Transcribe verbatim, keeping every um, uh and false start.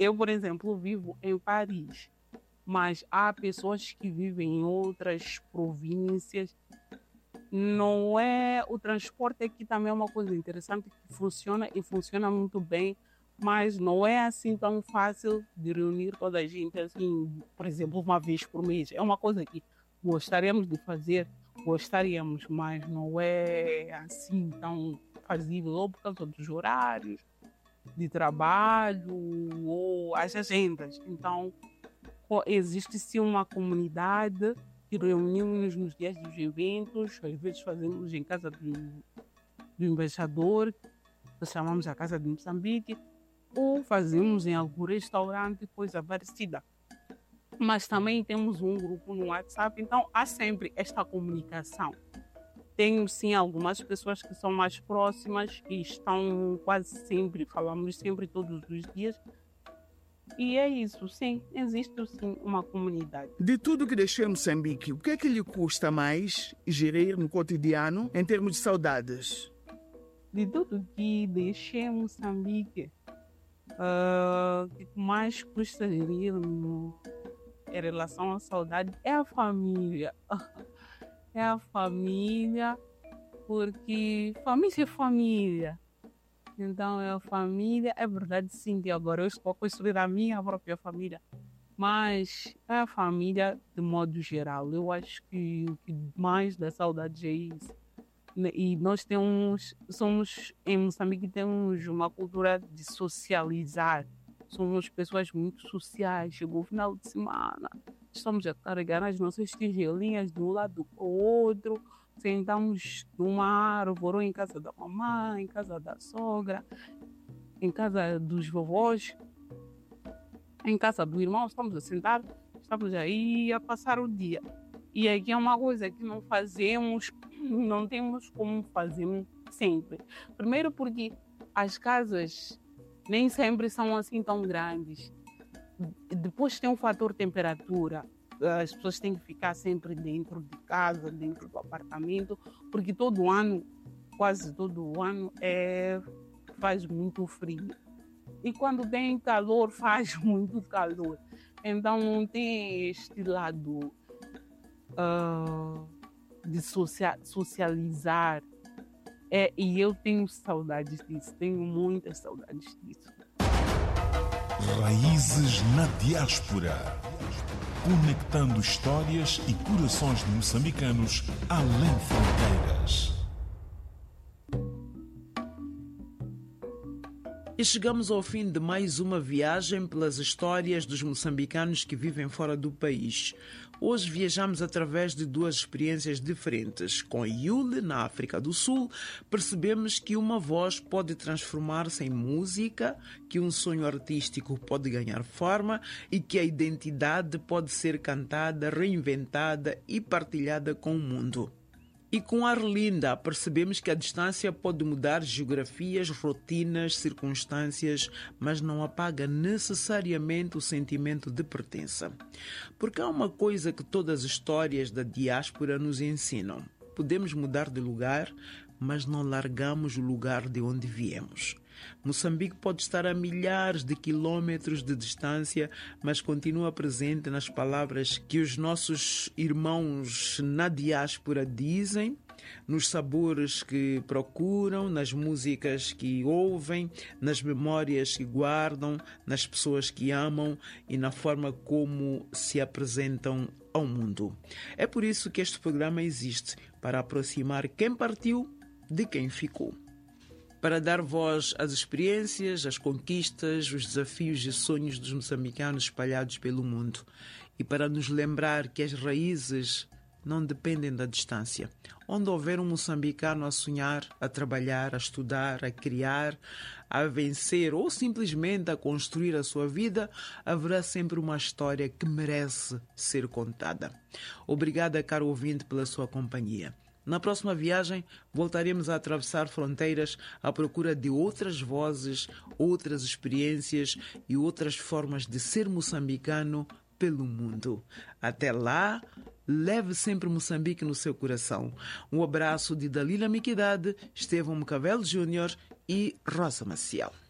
Eu, por exemplo, vivo em Paris, mas há pessoas que vivem em outras províncias. Não é... O transporte aqui também é uma coisa interessante que funciona e funciona muito bem, mas não é assim tão fácil de reunir toda a gente, assim, por exemplo, uma vez por mês. É uma coisa que gostaríamos de fazer, gostaríamos, mas não é assim tão fazível, ou por causa dos horários de trabalho ou as agendas. Então, existe sim uma comunidade que reunimos nos dias dos eventos, às vezes fazemos em casa do, do embaixador, que chamamos a Casa de Moçambique, ou fazemos em algum restaurante, coisa parecida. Mas também temos um grupo no WhatsApp, então há sempre esta comunicação. Tenho sim algumas pessoas que são mais próximas, que estão quase sempre, falamos sempre todos os dias. E é isso, sim, existe sim uma comunidade. De tudo que deixou em Moçambique, o que é que lhe custa mais gerir no cotidiano em termos de saudades? De tudo que deixei em Moçambique, uh, o que mais custa gerir no, em relação à saudade é a família. É a família, porque família é família. Então, é a família, é verdade, sim, que agora eu estou a construir a minha própria família, mas é a família de modo geral. Eu acho que o que mais dá saudade é isso. E nós temos, somos, em Moçambique, temos uma cultura de socializar. Somos pessoas muito sociais. Chegou o final de semana, estamos a carregar as nossas tigelinhas de um lado para o outro, sentamos numa árvore, ou em casa da mamãe, em casa da sogra, em casa dos vovós, em casa do irmão, estamos a sentar, estamos aí a passar o dia. E aqui é uma coisa que não fazemos, não temos como fazer sempre. Primeiro porque as casas nem sempre são assim tão grandes. Depois tem o fator temperatura. As pessoas têm que ficar sempre dentro de casa, dentro do apartamento, porque todo ano, quase todo ano, é, faz muito frio. E quando tem calor, faz muito calor. Então não tem este lado uh, de socia- socializar. É, e eu tenho saudades disso, tenho muitas saudades disso. Raízes na diáspora. Conectando histórias e corações de moçambicanos além fronteiras. E chegamos ao fim de mais uma viagem pelas histórias dos moçambicanos que vivem fora do país. Hoje viajamos através de duas experiências diferentes. Com a Yule, na África do Sul, percebemos que uma voz pode transformar-se em música, que um sonho artístico pode ganhar forma e que a identidade pode ser cantada, reinventada e partilhada com o mundo. E com a Arlinda, percebemos que a distância pode mudar geografias, rotinas, circunstâncias, mas não apaga necessariamente o sentimento de pertença. Porque há uma coisa que todas as histórias da diáspora nos ensinam. Podemos mudar de lugar, mas não largamos o lugar de onde viemos. Moçambique pode estar a milhares de quilômetros de distância, mas continua presente nas palavras que os nossos irmãos na diáspora dizem, nos sabores que procuram, nas músicas que ouvem, nas memórias que guardam, nas pessoas que amam e na forma como se apresentam ao mundo. É por isso que este programa existe, para aproximar quem partiu de quem ficou. Para dar voz às experiências, às conquistas, os desafios e sonhos dos moçambicanos espalhados pelo mundo. E para nos lembrar que as raízes não dependem da distância. Onde houver um moçambicano a sonhar, a trabalhar, a estudar, a criar, a vencer ou simplesmente a construir a sua vida, haverá sempre uma história que merece ser contada. Obrigada, caro ouvinte, pela sua companhia. Na próxima viagem, voltaremos a atravessar fronteiras à procura de outras vozes, outras experiências e outras formas de ser moçambicano pelo mundo. Até lá, leve sempre Moçambique no seu coração. Um abraço de Dalila Miquidade, Estevão Mcavelo Júnior e Rosa Maciel.